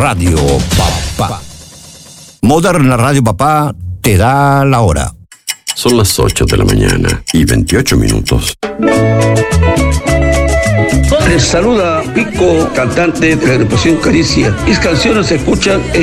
Radio Papá. Moderna Radio Papá te da la hora. Son las 8 de la mañana y 28 minutos. Les saluda Pico, cantante de la agrupación Caricia. Mis canciones se escuchan en